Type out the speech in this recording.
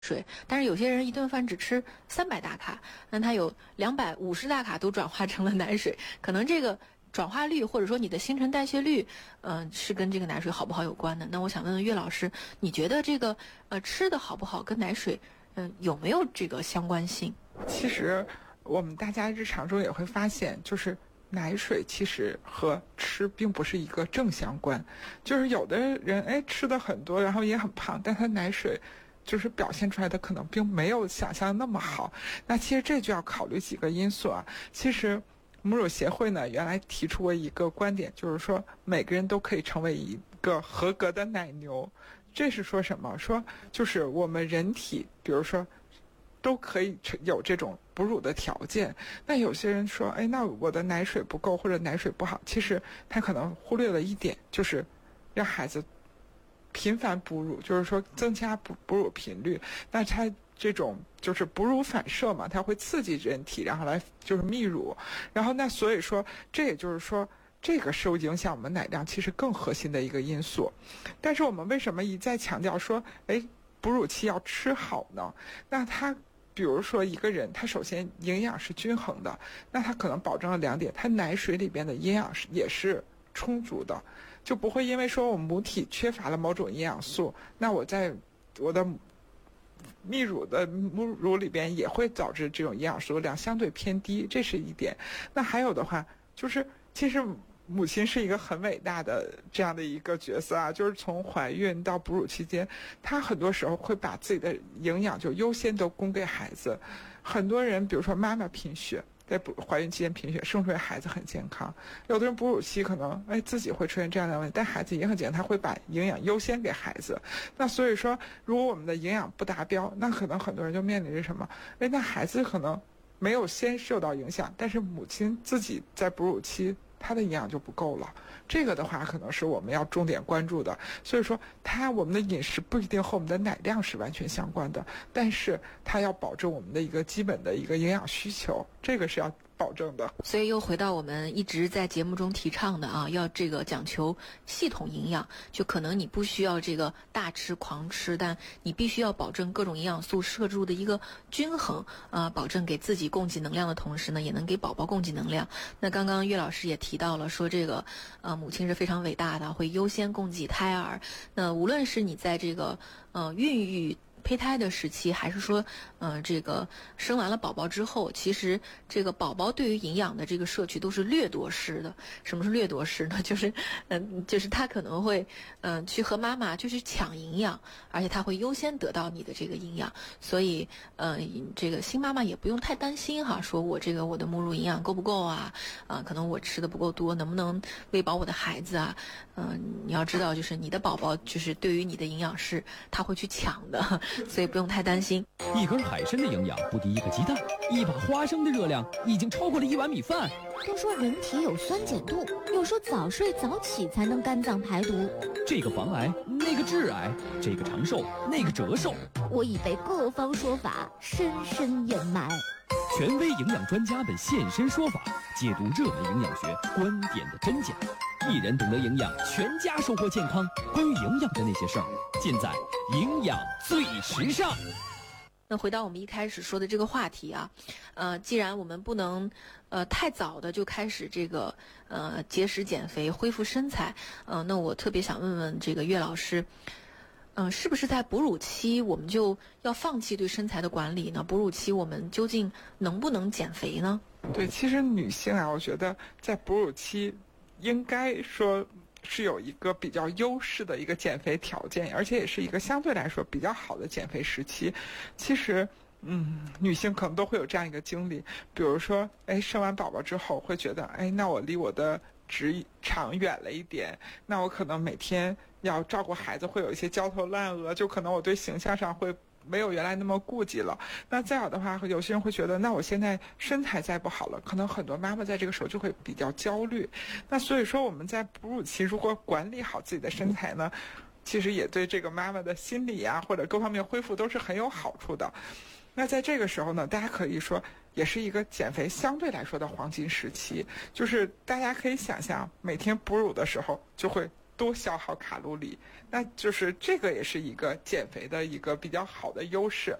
水，但是有些人一顿饭只吃300大卡，那他有250大卡都转化成了奶水，可能这个转化率或者说你的新陈代谢率，是跟这个奶水好不好有关的。那我想问问岳老师，你觉得这个吃的好不好跟奶水，有没有这个相关性？ 其实我们大家日常中也会发现，就是奶水其实和吃并不是一个正相关，就是有的人吃的很多，然后也很胖，但他奶水就是表现出来的可能并没有想象那么好。那其实这就要考虑几个因素啊。其实母乳协会呢原来提出过一个观点，就是说每个人都可以成为一个合格的奶牛。这是说什么？说就是我们人体比如说都可以有这种哺乳的条件。那有些人说那我的奶水不够或者奶水不好，其实他可能忽略了一点，就是让孩子频繁哺乳，就是说增加哺乳频率。那它这种就是哺乳反射嘛，它会刺激人体，然后来就是泌乳，然后那所以说这也就是说这个是影响我们奶量其实更核心的一个因素。但是我们为什么一再强调说哺乳期要吃好呢？那它比如说一个人他首先营养是均衡的，那他可能保证了2点，他奶水里边的营养也是充足的，就不会因为说我母体缺乏了某种营养素，那我在我的泌乳的母乳里边也会导致这种营养素量相对偏低，这是一点。那还有的话就是其实母亲是一个很伟大的这样的一个角色啊，就是从怀孕到哺乳期间，她很多时候会把自己的营养就优先都供给孩子。很多人比如说妈妈贫血，在怀孕期间贫血生出来孩子很健康，有的人哺乳期可能自己会出现这样的问题，但孩子也很健康，他会把营养优先给孩子。那所以说如果我们的营养不达标，那可能很多人就面临着什么那孩子可能没有先受到影响，但是母亲自己在哺乳期它的营养就不够了，这个的话可能是我们要重点关注的。所以说我们的饮食不一定和我们的奶量是完全相关的，但是它要保证我们的一个基本的一个营养需求，这个是要保证的。 所以又回到我们一直在节目中提倡的啊，要这个讲求系统营养，就可能你不需要这个大吃狂吃，但你必须要保证各种营养素摄入的一个均衡保证给自己供给能量的同时呢，也能给宝宝供给能量。那刚刚岳老师也提到了说这个母亲是非常伟大的，会优先供给胎儿。那无论是你在这个孕育胚胎的时期，还是说这个生完了宝宝之后，其实这个宝宝对于营养的这个摄取都是掠夺式的。什么是掠夺式呢？就是他可能会去和妈妈就是抢营养，而且他会优先得到你的这个营养。所以这个新妈妈也不用太担心哈，说我的母乳营养够不够啊？可能我吃的不够多，能不能喂饱我的孩子啊？你要知道，就是你的宝宝就是对于你的营养是他会去抢的，所以不用太担心。 一根海参的营养不敌一个鸡蛋，一把花生的热量已经超过了1碗米饭。 都说人体有酸碱度，又说早睡早起才能肝脏排毒， 这个防癌，那个致癌，这个长寿，那个折寿。 我已被各方说法深深掩埋。 权威营养专家们现身说法，解读热门营养学观点的真假。一人懂得营养，全家收获健康。关于营养的那些事儿，尽在营养最时尚。 那回到我们一开始说的这个话题啊，既然我们不能太早的就开始这个节食减肥恢复身材，那我特别想问问这个岳老师，是不是在哺乳期我们就要放弃对身材的管理呢？哺乳期我们究竟能不能减肥呢？ 对，其实女性啊，我觉得在哺乳期应该说是有一个比较优势的一个减肥条件，而且也是一个相对来说比较好的减肥时期。其实女性可能都会有这样一个经历，比如说生完宝宝之后会觉得那我离我的职场远了一点，那我可能每天要照顾孩子会有一些焦头烂额，就可能我对形象上会没有原来那么顾忌了。那再有的话，有些人会觉得那我现在身材再不好了，可能很多妈妈在这个时候就会比较焦虑。那所以说我们在哺乳期如果管理好自己的身材呢，其实也对这个妈妈的心理啊或者各方面恢复都是很有好处的。那在这个时候呢，大家可以说也是一个减肥相对来说的黄金时期，就是大家可以想象每天哺乳的时候就会多消耗卡路里。那就是这个也是一个减肥的一个比较好的优势。